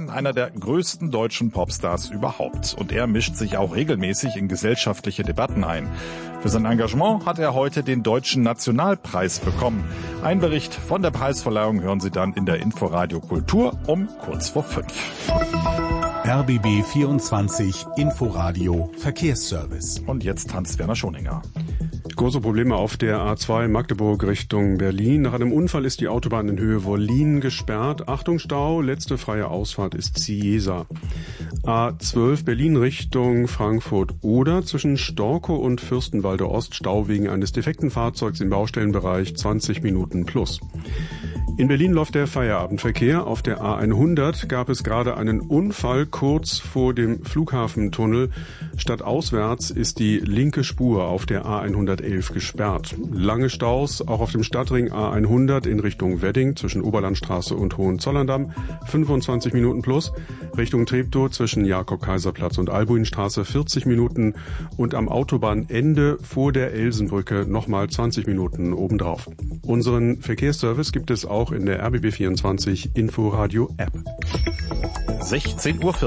einer der größten deutschen Popstars überhaupt. Und er mischt sich auch regelmäßig in gesellschaftliche Debatten ein. Für sein Engagement hat er heute den Deutschen Nationalpreis bekommen. Ein Bericht von der Preisverleihung hören Sie dann in der Inforadio Kultur um kurz vor 5. RBB 24 Inforadio Verkehrsservice. Und jetzt Hans-Werner Schoninger. Große Probleme auf der A2 Magdeburg Richtung Berlin. Nach einem Unfall ist die Autobahn in Höhe Wollin gesperrt. Achtung Stau, letzte freie Ausfahrt ist Cieza. A12 Berlin Richtung Frankfurt-Oder zwischen Storkow und Fürstenwalde Ost. Stau wegen eines defekten Fahrzeugs im Baustellenbereich 20 Minuten plus. In Berlin läuft der Feierabendverkehr. Auf der A100 gab es gerade einen Unfall kurz vor dem Flughafentunnel. Stadtauswärts ist die linke Spur auf der A111 gesperrt. Lange Staus auch auf dem Stadtring A100 in Richtung Wedding zwischen Oberlandstraße und Hohenzollern-Damm. 25 Minuten plus. Richtung Treptow zwischen Jakob-Kaiser-Platz und Albuinstraße 40 Minuten. Und am Autobahnende vor der Elsenbrücke nochmal 20 Minuten obendrauf. Unseren Verkehrsservice gibt es auch in der RBB24 Inforadio App. 16:40 Uhr.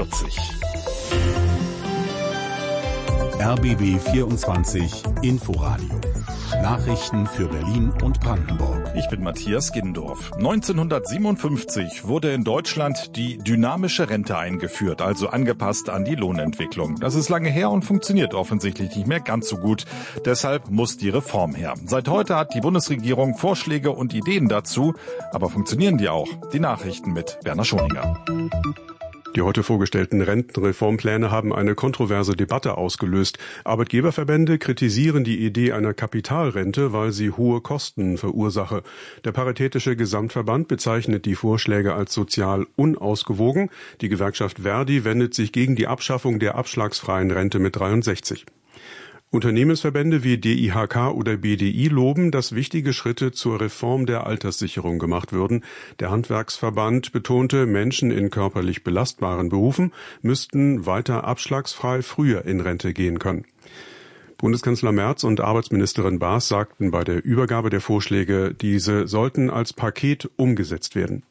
RBB 24 Inforadio. Nachrichten für Berlin und Brandenburg. Ich bin Matthias Gindorf. 1957 wurde in Deutschland die dynamische Rente eingeführt, also angepasst an die Lohnentwicklung. Das ist lange her und funktioniert offensichtlich nicht mehr ganz so gut. Deshalb muss die Reform her. Seit heute hat die Bundesregierung Vorschläge und Ideen dazu. Aber funktionieren die auch? Die Nachrichten mit Werner Schoninger. Die heute vorgestellten Rentenreformpläne haben eine kontroverse Debatte ausgelöst. Arbeitgeberverbände kritisieren die Idee einer Kapitalrente, weil sie hohe Kosten verursache. Der Paritätische Gesamtverband bezeichnet die Vorschläge als sozial unausgewogen. Die Gewerkschaft Verdi wendet sich gegen die Abschaffung der abschlagsfreien Rente mit 63. Unternehmensverbände wie DIHK oder BDI loben, dass wichtige Schritte zur Reform der Alterssicherung gemacht würden. Der Handwerksverband betonte, Menschen in körperlich belastbaren Berufen müssten weiter abschlagsfrei früher in Rente gehen können. Bundeskanzler Merz und Arbeitsministerin Baas sagten bei der Übergabe der Vorschläge, diese sollten als Paket umgesetzt werden.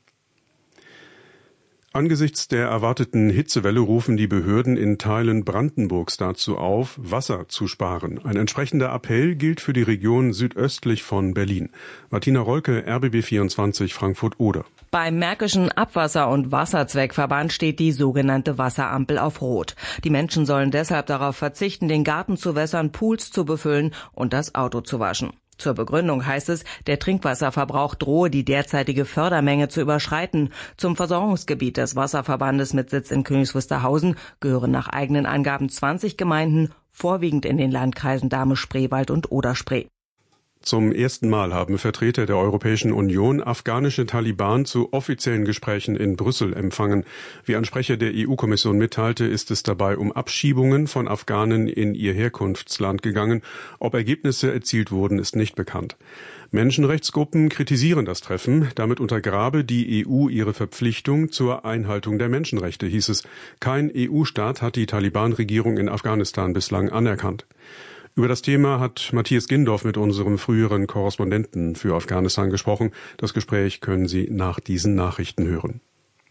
Angesichts der erwarteten Hitzewelle rufen die Behörden in Teilen Brandenburgs dazu auf, Wasser zu sparen. Ein entsprechender Appell gilt für die Region südöstlich von Berlin. Martina Rolke, RBB24 Frankfurt-Oder. Beim Märkischen Abwasser- und Wasserzweckverband steht die sogenannte Wasserampel auf Rot. Die Menschen sollen deshalb darauf verzichten, den Garten zu wässern, Pools zu befüllen und das Auto zu waschen. Zur Begründung heißt es, der Trinkwasserverbrauch drohe die derzeitige Fördermenge zu überschreiten. Zum Versorgungsgebiet des Wasserverbandes mit Sitz in Königs Wusterhausen gehören nach eigenen Angaben 20 Gemeinden, vorwiegend in den Landkreisen Dahme-Spreewald und Oder-Spree. Zum ersten Mal haben Vertreter der Europäischen Union afghanische Taliban zu offiziellen Gesprächen in Brüssel empfangen. Wie ein Sprecher der EU-Kommission mitteilte, ist es dabei um Abschiebungen von Afghanen in ihr Herkunftsland gegangen. Ob Ergebnisse erzielt wurden, ist nicht bekannt. Menschenrechtsgruppen kritisieren das Treffen. Damit untergrabe die EU ihre Verpflichtung zur Einhaltung der Menschenrechte, hieß es. Kein EU-Staat hat die Taliban-Regierung in Afghanistan bislang anerkannt. Über das Thema hat Matthias Gindorf mit unserem früheren Korrespondenten für Afghanistan gesprochen. Das Gespräch können Sie nach diesen Nachrichten hören.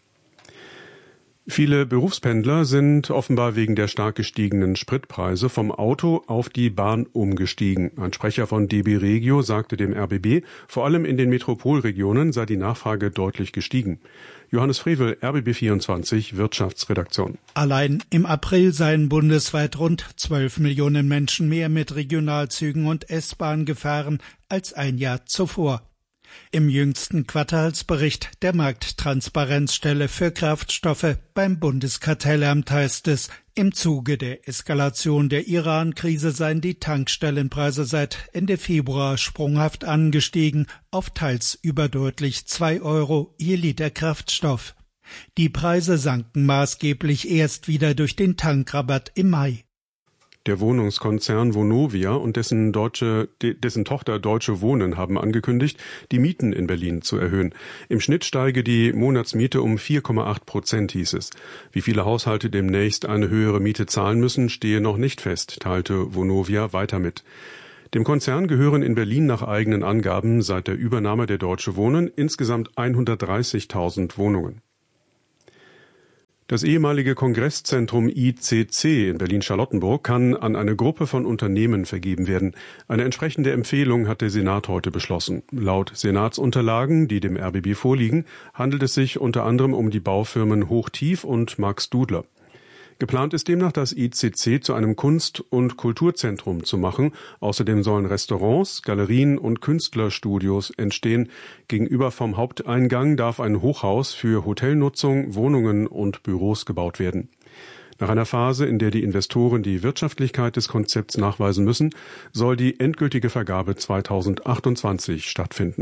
Viele Berufspendler sind offenbar wegen der stark gestiegenen Spritpreise vom Auto auf die Bahn umgestiegen. Ein Sprecher von DB Regio sagte dem RBB, vor allem in den Metropolregionen sei die Nachfrage deutlich gestiegen. Johannes Frevel, RBB24 Wirtschaftsredaktion. Allein im April seien bundesweit rund 12 Millionen Menschen mehr mit Regionalzügen und S-Bahn gefahren als ein Jahr zuvor. Im jüngsten Quartalsbericht der Markttransparenzstelle für Kraftstoffe beim Bundeskartellamt heißt es, im Zuge der Eskalation der Iran-Krise seien die Tankstellenpreise seit Ende Februar sprunghaft angestiegen auf teils überdeutlich 2 € je Liter Kraftstoff. Die Preise sanken maßgeblich erst wieder durch den Tankrabatt im Mai. Der Wohnungskonzern Vonovia und dessen Tochter Deutsche Wohnen haben angekündigt, die Mieten in Berlin zu erhöhen. Im Schnitt steige die Monatsmiete um 4,8%, hieß es. Wie viele Haushalte demnächst eine höhere Miete zahlen müssen, stehe noch nicht fest, teilte Vonovia weiter mit. Dem Konzern gehören in Berlin nach eigenen Angaben seit der Übernahme der Deutsche Wohnen insgesamt 130.000 Wohnungen. Das ehemalige Kongresszentrum ICC in Berlin-Charlottenburg kann an eine Gruppe von Unternehmen vergeben werden. Eine entsprechende Empfehlung hat der Senat heute beschlossen. Laut Senatsunterlagen, die dem RBB vorliegen, handelt es sich unter anderem um die Baufirmen Hochtief und Max Dudler. Geplant ist demnach, das ICC zu einem Kunst- und Kulturzentrum zu machen. Außerdem sollen Restaurants, Galerien und Künstlerstudios entstehen. Gegenüber vom Haupteingang darf ein Hochhaus für Hotelnutzung, Wohnungen und Büros gebaut werden. Nach einer Phase, in der die Investoren die Wirtschaftlichkeit des Konzepts nachweisen müssen, soll die endgültige Vergabe 2028 stattfinden.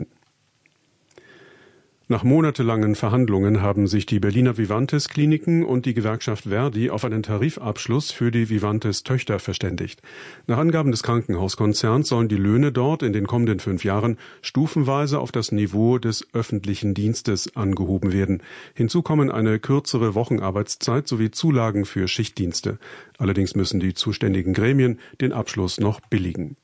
Nach monatelangen Verhandlungen haben sich die Berliner Vivantes Kliniken und die Gewerkschaft Verdi auf einen Tarifabschluss für die Vivantes Töchter verständigt. Nach Angaben des Krankenhauskonzerns sollen die Löhne dort in den kommenden 5 Jahren stufenweise auf das Niveau des öffentlichen Dienstes angehoben werden. Hinzu kommen eine kürzere Wochenarbeitszeit sowie Zulagen für Schichtdienste. Allerdings müssen die zuständigen Gremien den Abschluss noch billigen.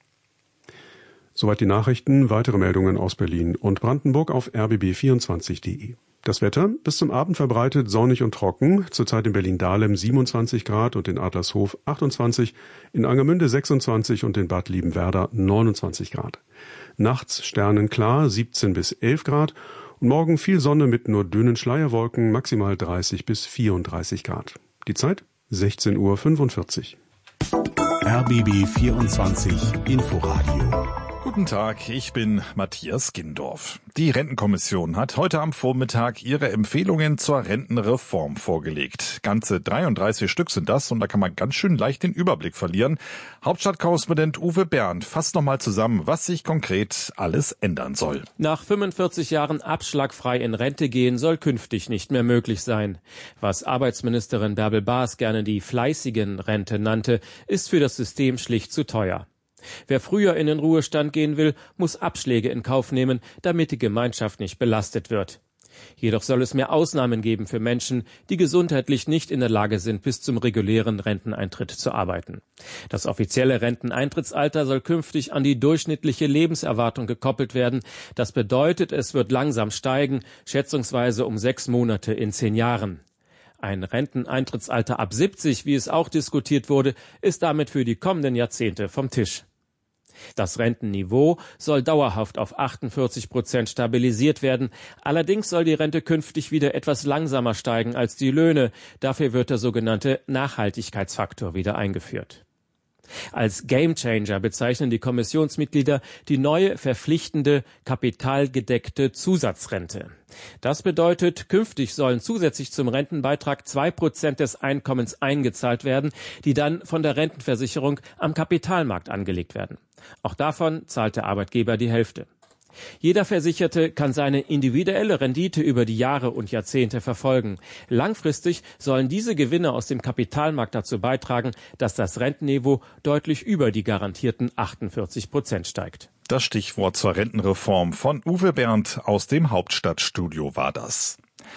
Soweit die Nachrichten. Weitere Meldungen aus Berlin und Brandenburg auf rbb24.de. Das Wetter bis zum Abend verbreitet sonnig und trocken. Zurzeit in Berlin-Dahlem 27 Grad und in Adlershof 28, in Angermünde 26 und in Bad Liebenwerda 29 Grad. Nachts sternenklar 17 bis 11 Grad und morgen viel Sonne mit nur dünnen Schleierwolken, maximal 30 bis 34 Grad. Die Zeit 16:45 Uhr. RBB 24 Inforadio. Guten Tag, ich bin Matthias Gindorf. Die Rentenkommission hat heute am Vormittag ihre Empfehlungen zur Rentenreform vorgelegt. Ganze 33 Stück sind das und da kann man ganz schön leicht den Überblick verlieren. Hauptstadtkorrespondent Uwe Bernd fasst nochmal zusammen, was sich konkret alles ändern soll. Nach 45 Jahren abschlagfrei in Rente gehen soll künftig nicht mehr möglich sein. Was Arbeitsministerin Bärbel Baas gerne die fleißigen Rente nannte, ist für das System schlicht zu teuer. Wer früher in den Ruhestand gehen will, muss Abschläge in Kauf nehmen, damit die Gemeinschaft nicht belastet wird. Jedoch soll es mehr Ausnahmen geben für Menschen, die gesundheitlich nicht in der Lage sind, bis zum regulären Renteneintritt zu arbeiten. Das offizielle Renteneintrittsalter soll künftig an die durchschnittliche Lebenserwartung gekoppelt werden. Das bedeutet, es wird langsam steigen, schätzungsweise um 6 Monate in 10 Jahren. Ein Renteneintrittsalter ab 70, wie es auch diskutiert wurde, ist damit für die kommenden Jahrzehnte vom Tisch. Das Rentenniveau soll dauerhaft auf 48% stabilisiert werden. Allerdings soll die Rente künftig wieder etwas langsamer steigen als die Löhne. Dafür wird der sogenannte Nachhaltigkeitsfaktor wieder eingeführt. Als Gamechanger bezeichnen die Kommissionsmitglieder die neue verpflichtende kapitalgedeckte Zusatzrente. Das bedeutet, künftig sollen zusätzlich zum Rentenbeitrag 2% des Einkommens eingezahlt werden, die dann von der Rentenversicherung am Kapitalmarkt angelegt werden. Auch davon zahlt der Arbeitgeber die Hälfte. Jeder Versicherte kann seine individuelle Rendite über die Jahre und Jahrzehnte verfolgen. Langfristig sollen diese Gewinne aus dem Kapitalmarkt dazu beitragen, dass das Rentenniveau deutlich über die garantierten 48% steigt. Das Stichwort zur Rentenreform von Uwe Bernd aus dem Hauptstadtstudio war das.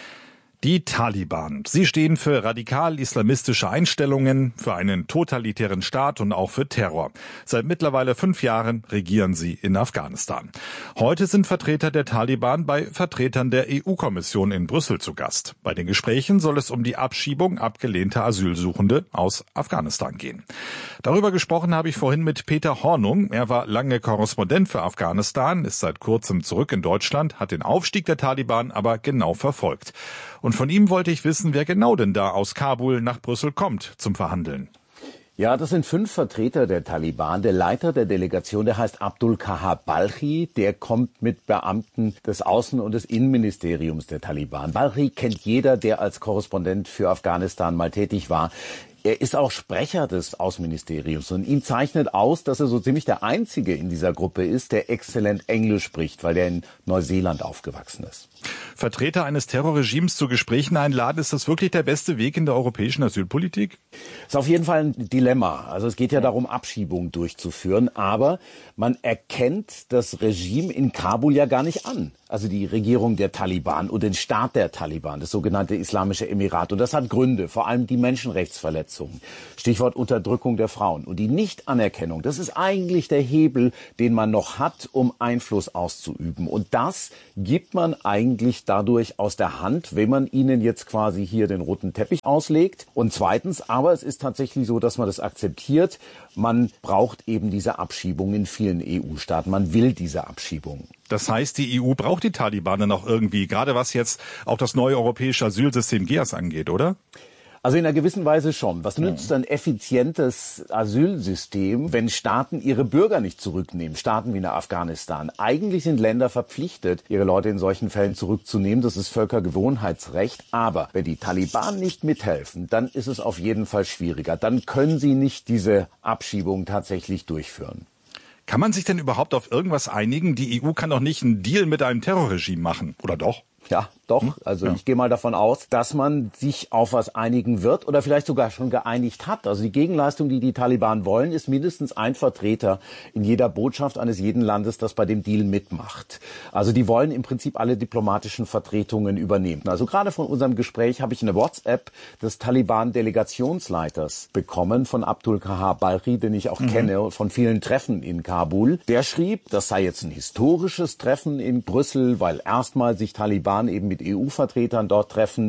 Die Taliban. Sie stehen für radikal-islamistische Einstellungen, für einen totalitären Staat und auch für Terror. Seit mittlerweile 5 Jahren regieren sie in Afghanistan. Heute sind Vertreter der Taliban bei Vertretern der EU-Kommission in Brüssel zu Gast. Bei den Gesprächen soll es um die Abschiebung abgelehnter Asylsuchende aus Afghanistan gehen. Darüber gesprochen habe ich vorhin mit Peter Hornung. Er war lange Korrespondent für Afghanistan, ist seit kurzem zurück in Deutschland, hat den Aufstieg der Taliban aber genau verfolgt. Und von ihm wollte ich wissen, wer genau denn da aus Kabul nach Brüssel kommt zum Verhandeln. Ja, das sind 5 Vertreter der Taliban. Der Leiter der Delegation, der heißt Abdul Kahar Balchi, der kommt mit Beamten des Außen- und des Innenministeriums der Taliban. Balchi kennt jeder, der als Korrespondent für Afghanistan mal tätig war. Er ist auch Sprecher des Außenministeriums und ihn zeichnet aus, dass er so ziemlich der Einzige in dieser Gruppe ist, der exzellent Englisch spricht, weil er in Neuseeland aufgewachsen ist. Vertreter eines Terrorregimes zu Gesprächen einladen, ist das wirklich der beste Weg in der europäischen Asylpolitik? Das ist auf jeden Fall ein Dilemma. Also es geht ja darum, Abschiebungen durchzuführen, aber man erkennt das Regime in Kabul ja gar nicht an. also die Regierung der Taliban und den Staat der Taliban, das sogenannte Islamische Emirat. Und das hat Gründe, vor allem die Menschenrechtsverletzungen, Stichwort Unterdrückung der Frauen. Und die Nichtanerkennung, das ist eigentlich der Hebel, den man noch hat, um Einfluss auszuüben. Und das gibt man eigentlich dadurch aus der Hand, wenn man ihnen jetzt quasi hier den roten Teppich auslegt. Und zweitens, aber es ist tatsächlich so, dass man das akzeptiert. Man braucht eben diese Abschiebung in vielen EU-Staaten. Man will diese Abschiebung. Das heißt, die EU braucht die Taliban dann auch irgendwie, gerade was jetzt auch das neue europäische Asylsystem GEAS angeht, oder? Also in einer gewissen Weise schon. Was nützt ein effizientes Asylsystem, wenn Staaten ihre Bürger nicht zurücknehmen? Staaten wie nach Afghanistan. Eigentlich sind Länder verpflichtet, ihre Leute in solchen Fällen zurückzunehmen. Das ist Völkergewohnheitsrecht. Aber wenn die Taliban nicht mithelfen, dann ist es auf jeden Fall schwieriger. Dann können sie nicht diese Abschiebung tatsächlich durchführen. Kann man sich denn überhaupt auf irgendwas einigen? Die EU kann doch nicht einen Deal mit einem Terrorregime machen, oder doch? Ja, doch. Also ich gehe mal davon aus, dass man sich auf was einigen wird oder vielleicht sogar schon geeinigt hat. Also die Gegenleistung, die die Taliban wollen, ist mindestens ein Vertreter in jeder Botschaft eines jeden Landes, das bei dem Deal mitmacht. Also die wollen im Prinzip alle diplomatischen Vertretungen übernehmen. Also gerade von unserem Gespräch habe ich eine WhatsApp des Taliban-Delegationsleiters bekommen, von Abdul Kahar Balkhi, den ich auch kenne, von vielen Treffen in Kabul. Der schrieb, das sei jetzt ein historisches Treffen in Brüssel, weil erstmal sich Taliban eben mit EU-Vertretern dort treffen.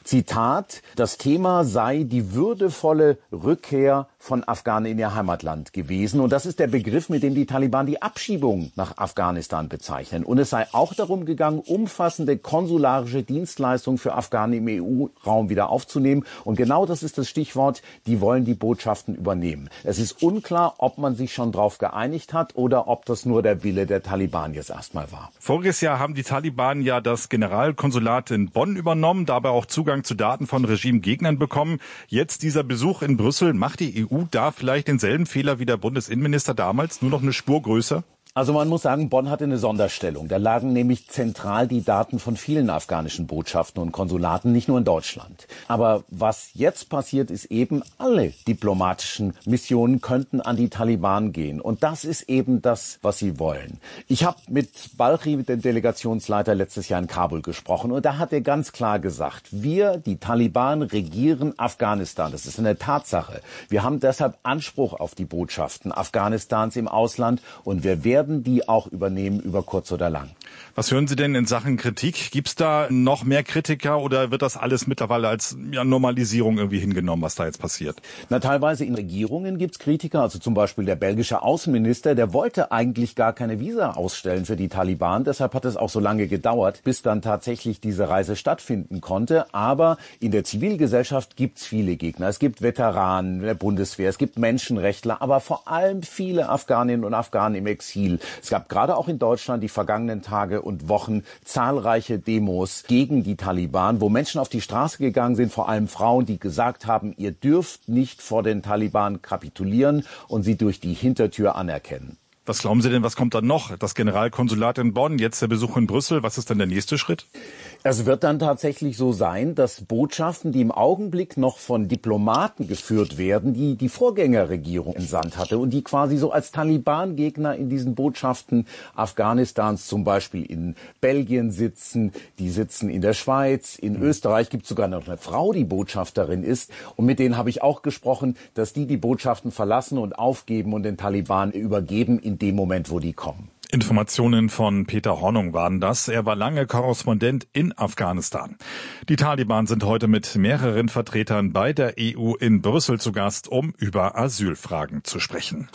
Zitat, das Thema sei die würdevolle Rückkehr von Afghanen in ihr Heimatland gewesen. Und das ist der Begriff, mit dem die Taliban die Abschiebung nach Afghanistan bezeichnen. Und es sei auch darum gegangen, umfassende konsularische Dienstleistungen für Afghanen im EU-Raum wieder aufzunehmen. Und genau das ist das Stichwort, die wollen die Botschaften übernehmen. Es ist unklar, ob man sich schon darauf geeinigt hat oder ob das nur der Wille der Taliban jetzt erstmal war. Voriges Jahr haben die Taliban ja das Generalkonsulat in Bonn übernommen, dabei auch Zugang zu Daten von Regimegegnern bekommen. Jetzt dieser Besuch in Brüssel, macht die EU da vielleicht denselben Fehler wie der Bundesinnenminister damals, nur noch eine Spur größer? Also man muss sagen, Bonn hatte eine Sonderstellung. Da lagen nämlich zentral die Daten von vielen afghanischen Botschaften und Konsulaten, nicht nur in Deutschland. Aber was jetzt passiert, ist eben, alle diplomatischen Missionen könnten an die Taliban gehen. Und das ist eben das, was sie wollen. Ich habe mit Balkhi, mit dem Delegationsleiter, letztes Jahr in Kabul gesprochen. Und da hat er ganz klar gesagt, wir, die Taliban, regieren Afghanistan. Das ist eine Tatsache. Wir haben deshalb Anspruch auf die Botschaften Afghanistans im Ausland. Und wir werden die auch übernehmen, über kurz oder lang. Was hören Sie denn in Sachen Kritik? Gibt es da noch mehr Kritiker oder wird das alles mittlerweile als Normalisierung irgendwie hingenommen, was da jetzt passiert? Na, teilweise in Regierungen gibt es Kritiker, also zum Beispiel der belgische Außenminister, der wollte eigentlich gar keine Visa ausstellen für die Taliban. Deshalb hat es auch so lange gedauert, bis dann tatsächlich diese Reise stattfinden konnte. Aber in der Zivilgesellschaft gibt es viele Gegner. Es gibt Veteranen der Bundeswehr, es gibt Menschenrechtler, aber vor allem viele Afghaninnen und Afghanen im Exil. Es gab gerade auch in Deutschland die vergangenen Tage und Wochen zahlreiche Demos gegen die Taliban, wo Menschen auf die Straße gegangen sind, vor allem Frauen, die gesagt haben, ihr dürft nicht vor den Taliban kapitulieren und sie durch die Hintertür anerkennen. Was glauben Sie denn, was kommt dann noch? Das Generalkonsulat in Bonn, jetzt der Besuch in Brüssel. Was ist dann der nächste Schritt? Es wird dann tatsächlich so sein, dass Botschaften, die im Augenblick noch von Diplomaten geführt werden, die die Vorgängerregierung entsandt hatte und die quasi so als Taliban-Gegner in diesen Botschaften Afghanistans zum Beispiel in Belgien sitzen, die sitzen in der Schweiz, in Österreich gibt es sogar noch eine Frau, die Botschafterin ist. Und mit denen habe ich auch gesprochen, dass die Botschaften verlassen und aufgeben und den Taliban übergeben in dem Moment, wo die kommen. Informationen von Peter Hornung waren das. Er war lange Korrespondent in Afghanistan. Die Taliban sind heute mit mehreren Vertretern bei der EU in Brüssel zu Gast, um über Asylfragen zu sprechen.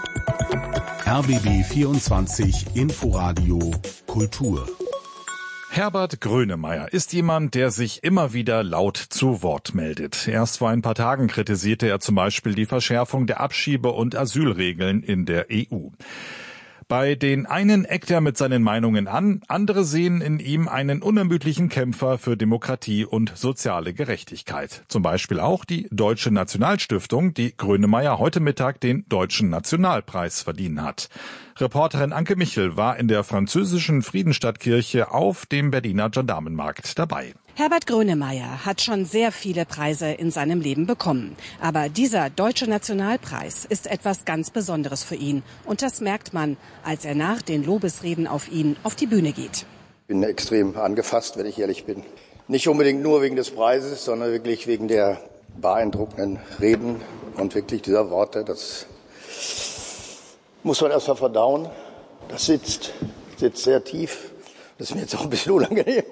RBB 24 Inforadio Kultur. Herbert Grönemeyer ist jemand, der sich immer wieder laut zu Wort meldet. Erst vor ein paar Tagen kritisierte er zum Beispiel die Verschärfung der Abschiebe- und Asylregeln in der EU. Bei den einen eckt er mit seinen Meinungen an, andere sehen in ihm einen unermüdlichen Kämpfer für Demokratie und soziale Gerechtigkeit. Zum Beispiel auch die Deutsche Nationalstiftung, die Grönemeyer heute Mittag den Deutschen Nationalpreis verliehen hat. Reporterin Anke Michel war in der französischen Friedenstadtkirche auf dem Berliner Gendarmenmarkt dabei. Herbert Grönemeyer hat schon sehr viele Preise in seinem Leben bekommen. Aber dieser Deutsche Nationalpreis ist etwas ganz Besonderes für ihn. Und das merkt man, als er nach den Lobesreden auf ihn auf die Bühne geht. bin extrem angefasst, wenn ich ehrlich bin. Nicht unbedingt nur wegen des Preises, sondern wirklich wegen der beeindruckenden Reden und wirklich dieser Worte. Das muss man erst mal verdauen. Das sitzt sehr tief. Das ist mir jetzt auch ein bisschen unangenehm,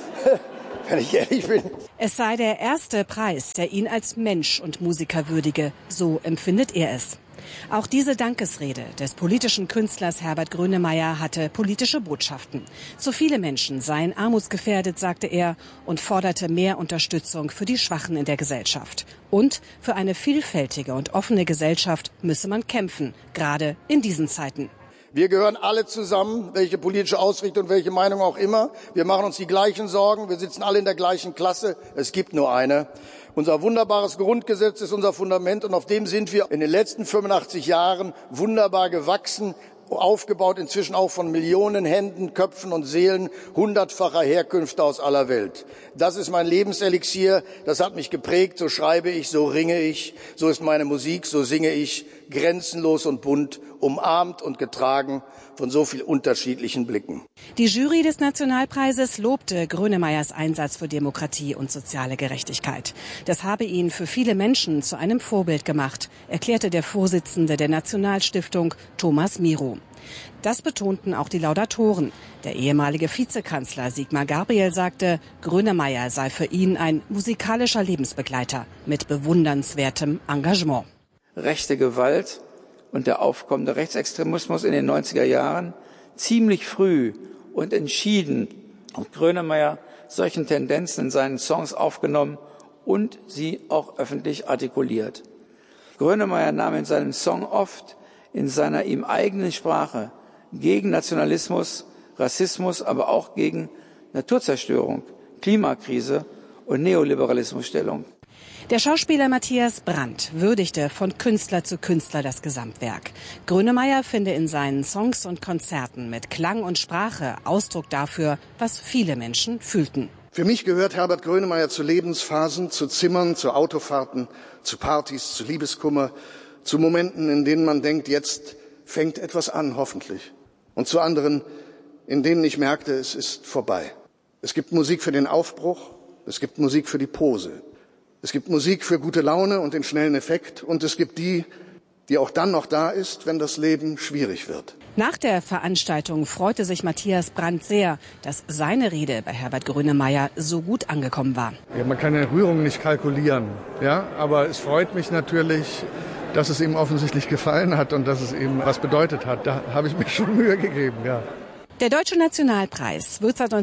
wenn ich ehrlich bin. Es sei der erste Preis, der ihn als Mensch und Musiker würdige. So empfindet er es. Auch diese Dankesrede des politischen Künstlers Herbert Grönemeyer hatte politische Botschaften. Zu viele Menschen seien armutsgefährdet, sagte er, und forderte mehr Unterstützung für die Schwachen in der Gesellschaft. Und für eine vielfältige und offene Gesellschaft müsse man kämpfen, gerade in diesen Zeiten. Wir gehören alle zusammen, welche politische Ausrichtung, welche Meinung auch immer. Wir machen uns die gleichen Sorgen, wir sitzen alle in der gleichen Klasse. Es gibt nur eine. Unser wunderbares Grundgesetz ist unser Fundament und auf dem sind wir in den letzten 85 Jahren wunderbar gewachsen, aufgebaut inzwischen auch von Millionen Händen, Köpfen und Seelen hundertfacher Herkünfte aus aller Welt. Das ist mein Lebenselixier, das hat mich geprägt, so schreibe ich, so ringe ich, so ist meine Musik, so singe ich, grenzenlos und bunt, umarmt und getragen von so viel unterschiedlichen Blicken. Die Jury des Nationalpreises lobte Grönemeyers Einsatz für Demokratie und soziale Gerechtigkeit. Das habe ihn für viele Menschen zu einem Vorbild gemacht, erklärte der Vorsitzende der Nationalstiftung, Thomas Miro. Das betonten auch die Laudatoren. Der ehemalige Vizekanzler Sigmar Gabriel sagte, Grönemeyer sei für ihn ein musikalischer Lebensbegleiter mit bewundernswertem Engagement. Rechte Gewalt und der aufkommende Rechtsextremismus in den 90er Jahren ziemlich früh und entschieden hat Grönemeyer solchen Tendenzen in seinen Songs aufgenommen und sie auch öffentlich artikuliert. Grönemeyer nahm in seinem Song oft in seiner ihm eigenen Sprache gegen Nationalismus, Rassismus, aber auch gegen Naturzerstörung, Klimakrise und Neoliberalismus Stellung. Der Schauspieler Matthias Brandt würdigte von Künstler zu Künstler das Gesamtwerk. Grönemeyer finde in seinen Songs und Konzerten mit Klang und Sprache Ausdruck dafür, was viele Menschen fühlten. Für mich gehört Herbert Grönemeyer zu Lebensphasen, zu Zimmern, zu Autofahrten, zu Partys, zu Liebeskummer, zu Momenten, in denen man denkt, jetzt fängt etwas an, hoffentlich. Und zu anderen, in denen ich merkte, es ist vorbei. Es gibt Musik für den Aufbruch, es gibt Musik für die Pose. Es gibt Musik für gute Laune und den schnellen Effekt und es gibt die auch dann noch da ist, wenn das Leben schwierig wird. Nach der Veranstaltung freute sich Matthias Brandt sehr, dass seine Rede bei Herbert Grönemeyer so gut angekommen war. Ja, man kann eine Rührung nicht kalkulieren, ja, aber es freut mich natürlich, dass es ihm offensichtlich gefallen hat und dass es ihm was bedeutet hat. Da habe ich mir schon Mühe gegeben, ja. Der Deutsche Nationalpreis wird seit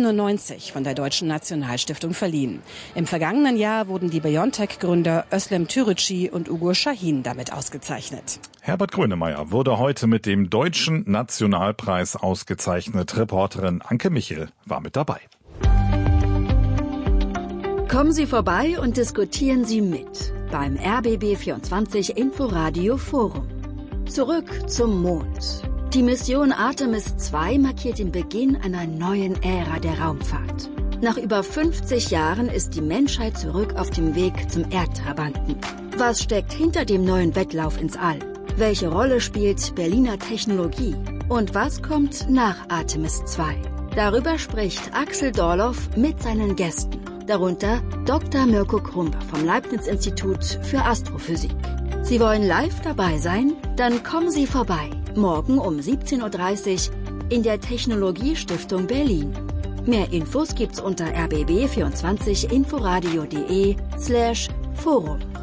1997 von der Deutschen Nationalstiftung verliehen. Im vergangenen Jahr wurden die BioNTech-Gründer Özlem Türeci und Ugur Şahin damit ausgezeichnet. Herbert Grönemeyer wurde heute mit dem Deutschen Nationalpreis ausgezeichnet. Reporterin Anke Michel war mit dabei. Kommen Sie vorbei und diskutieren Sie mit beim RBB24 Inforadio Forum. Zurück zum Mond. Die Mission Artemis II markiert den Beginn einer neuen Ära der Raumfahrt. Nach über 50 Jahren ist die Menschheit zurück auf dem Weg zum Erdtrabanten. Was steckt hinter dem neuen Wettlauf ins All? Welche Rolle spielt Berliner Technologie? Und was kommt nach Artemis II? Darüber spricht Axel Dorloff mit seinen Gästen. Darunter Dr. Mirko Krumpe vom Leibniz-Institut für Astrophysik. Sie wollen live dabei sein? Dann kommen Sie vorbei. Morgen um 17:30 Uhr in der Technologiestiftung Berlin. Mehr Infos gibt's unter rbb24inforadio.de/forum.